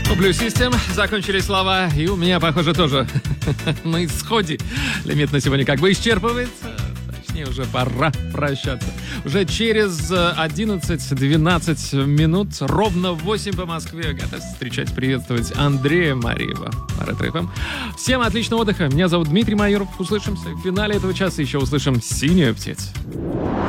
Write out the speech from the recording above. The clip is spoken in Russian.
Blue System. Закончились слова, и у меня, похоже, тоже на исходе. Лимит на сегодня как бы исчерпывается. Точнее, уже пора прощаться. Уже через 11-12 минут, ровно в 8 по Москве, готов встречать, приветствовать Андрея Мариева. Ретро-ФМ. Всем отличного отдыха. Меня зовут Дмитрий Майоров. Услышимся в финале этого часа. Еще услышим «Синяя птица».